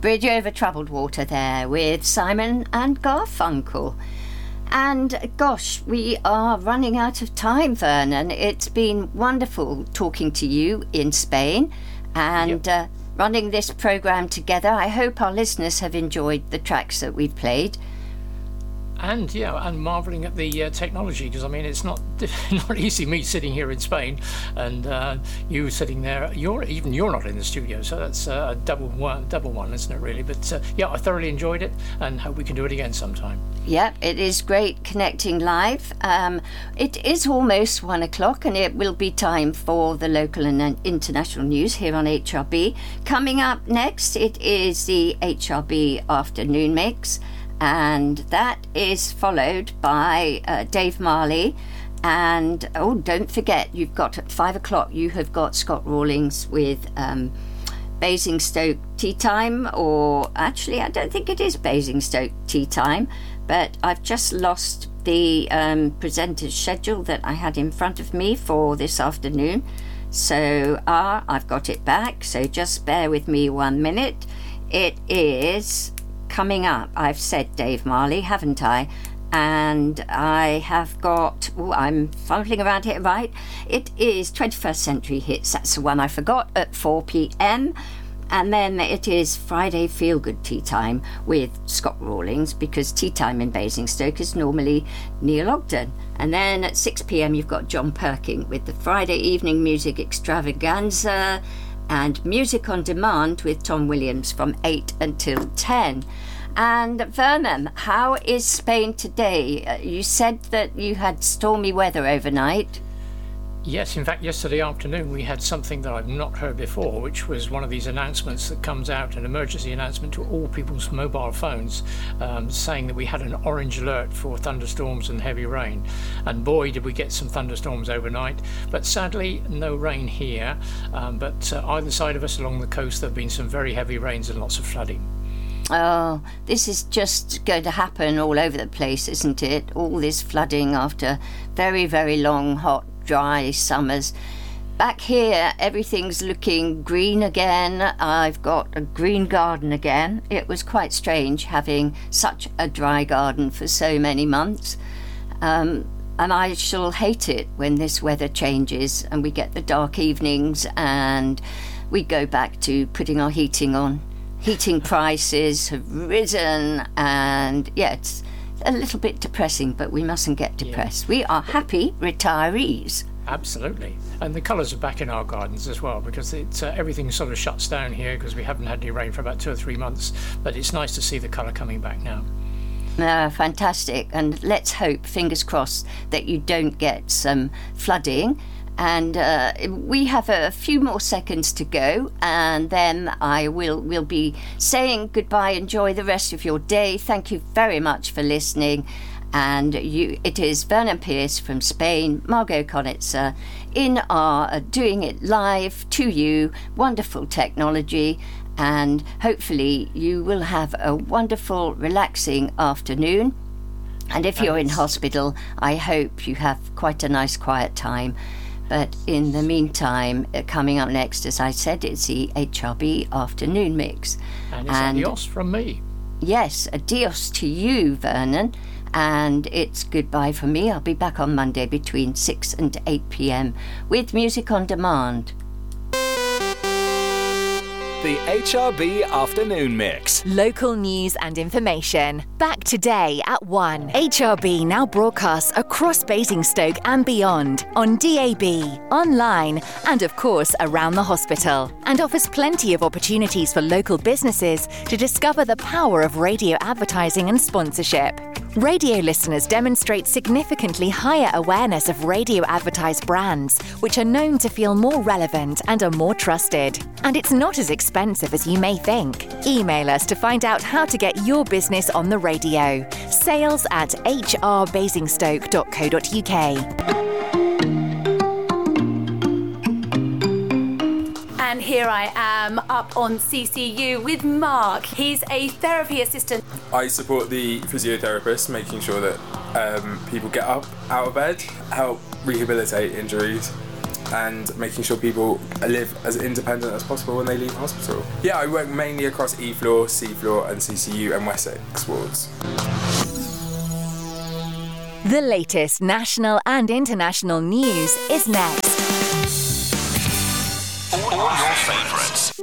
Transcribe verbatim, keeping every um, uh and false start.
Bridge Over Troubled Water there with Simon and Garfunkel. And gosh, we are running out of time, Vernon. It's been wonderful talking to you in Spain and yep. uh, running this programme together. I hope our listeners have enjoyed the tracks that we've played. And yeah, and marvelling at the uh, technology, because I mean, it's not not easy. Me sitting here in Spain, and uh, you sitting there. You're even you're not in the studio, so that's uh, a double one, double one, isn't it? Really, but uh, yeah, I thoroughly enjoyed it, and hope we can do it again sometime. Yep, it is great connecting live. Um, it is almost one o'clock, and it will be time for the local and international news here on H R B. Coming up next, it is the H R B afternoon mix. And that is followed by uh, Dave Marley. And, oh, don't forget, you've got at five o'clock, you have got Scott Rawlings with um, Basingstoke Tea Time. Or actually, I don't think it is Basingstoke Tea Time. But I've just lost the um, presenter's schedule that I had in front of me for this afternoon. So, ah, I've got it back. So just bear with me one minute. It is... Coming up, I've said Dave Marley, haven't I? And I have got, oh, I'm fumbling around here, right? It is twenty-first Century Hits, that's the one I forgot, at four p.m. And then it is Friday Feel Good Tea Time with Scott Rawlings, because tea time in Basingstoke is normally Neil Ogden. And then at six p.m. you've got John Perking with the Friday Evening Music Extravaganza, and Music on Demand with Tom Williams from eight until ten. And Vernon, how is Spain today? Uh, you said that you had stormy weather overnight. Yes, in fact, yesterday afternoon we had something that I've not heard before, which was one of these announcements that comes out, an emergency announcement to all people's mobile phones, um, saying that we had an orange alert for thunderstorms and heavy rain. And boy, did we get some thunderstorms overnight. But sadly, no rain here. Um, but uh, either side of us along the coast, there have been some very heavy rains and lots of flooding. Oh, this is just going to happen all over the place, isn't it? All this flooding after very, very long, hot, dry summers. Back here, everything's looking green again. I've got a green garden again. It was quite strange having such a dry garden for so many months. Um, and I shall hate it when this weather changes and we get the dark evenings and we go back to putting our heating on. Heating prices have risen, and yeah, it's a little bit depressing, but we mustn't get depressed. Yeah. We are happy retirees. Absolutely. And the colours are back in our gardens as well, because it's, uh, everything sort of shuts down here because we haven't had any rain for about two or three months. But it's nice to see the colour coming back now. Uh, fantastic. And let's hope, fingers crossed, that you don't get some flooding. And uh, we have a few more seconds to go, and then I will will be saying goodbye. Enjoy the rest of your day. Thank you very much for listening. And you, it is Vernon Pierce from Spain, Margot Konitzer, in our uh, doing it live to you. Wonderful technology, and hopefully you will have a wonderful, relaxing afternoon. And if you're in hospital, I hope you have quite a nice, quiet time. But in the meantime, uh, coming up next, as I said, it's the H R B afternoon mix. And it's and, adios from me. Yes, adios to you, Vernon. And it's goodbye from me. I'll be back on Monday between six and eight p.m. with Music on Demand. The H R B Afternoon Mix. Local news and information. Back today at one. H R B now broadcasts across Basingstoke and beyond on D A B, online, and of course around the hospital, and offers plenty of opportunities for local businesses to discover the power of radio advertising and sponsorship. Radio listeners demonstrate significantly higher awareness of radio advertised brands, which are known to feel more relevant and are more trusted. And it's not as expensive as you may think. Email us to find out how to get your business on the radio. Sales at h r basingstoke dot co dot u k. And here I am up on C C U with Mark. He's a therapy assistant. I support the physiotherapist, making sure that um, people get up out of bed, help rehabilitate injuries, and making sure people live as independent as possible when they leave hospital. Yeah, I work mainly across E floor, C floor and C C U and Wessex wards. The latest national and international news is next. All your favourites.